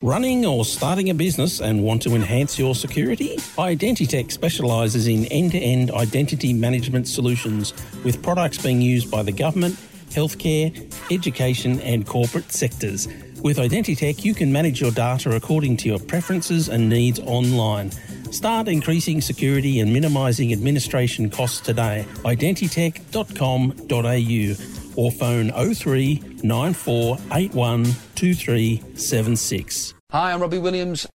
Running or starting a business and want to enhance your security? Identitech specialises in end-to-end identity management solutions with products being used by the government, healthcare, education and corporate sectors. With Identitech, you can manage your data according to your preferences and needs online. Start increasing security and minimising administration costs today. Identitech.com.au or phone 03 94 81 2376. Hi, I'm Robbie Williams.